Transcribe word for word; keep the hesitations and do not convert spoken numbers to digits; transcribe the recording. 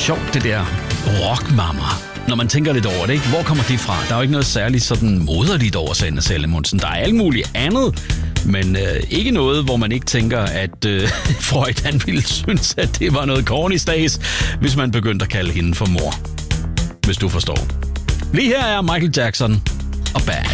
sjovt, det der rockmamma. Når man tænker lidt over det, ikke? Hvor kommer det fra? Der er jo ikke noget særligt sådan moderligt over Sanne Salomonsen. Der er alt muligt andet, men øh, ikke noget, hvor man ikke tænker, at øh, Freud han ville synes, at det var noget corny stads, hvis man begyndte at kalde hende for mor. Hvis du forstår. Lige her er Michael Jackson og Bad.